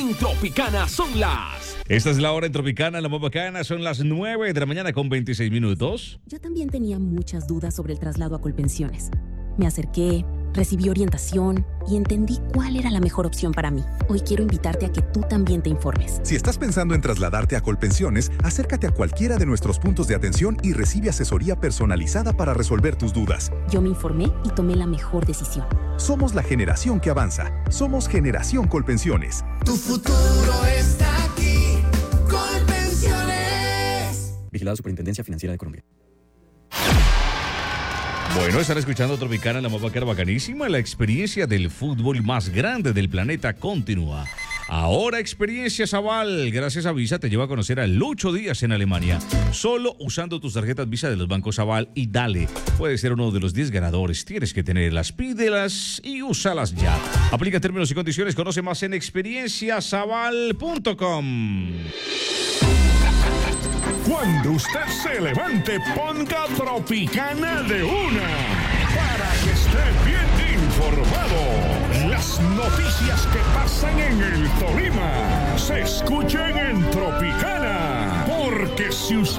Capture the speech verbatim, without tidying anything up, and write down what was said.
En Tropicana son las... Esta es la hora en Tropicana, la más bacana. Son las nueve de la mañana con veintiséis minutos. Yo también tenía muchas dudas sobre el traslado a Colpensiones. Me acerqué, recibí orientación y entendí cuál era la mejor opción para mí. Hoy quiero invitarte a que tú también te informes. Si estás pensando en trasladarte a Colpensiones, acércate a cualquiera de nuestros puntos de atención y recibe asesoría personalizada para resolver tus dudas. Yo me informé y tomé la mejor decisión. Somos la generación que avanza. Somos Generación Colpensiones. Tu futuro está aquí. Colpensiones. Vigilada Superintendencia Financiera de Colombia. Bueno, están escuchando Tropicana, la más bacana, bacanísima. La experiencia del fútbol más grande del planeta continúa. Ahora Experiencia Sabal, gracias a Visa, te lleva a conocer a Lucho Díaz en Alemania. Solo usando tus tarjetas Visa de los bancos Sabal y dale, puedes ser uno de los diez ganadores. Tienes que tenerlas, pídelas y úsalas ya. Aplica términos y condiciones, conoce más en experiencia sabal punto com. Cuando usted se levante, ponga Tropicana de una para que esté bien informado. Las noticias que pasan en el Tolima se escuchen en Tropicana, porque si usted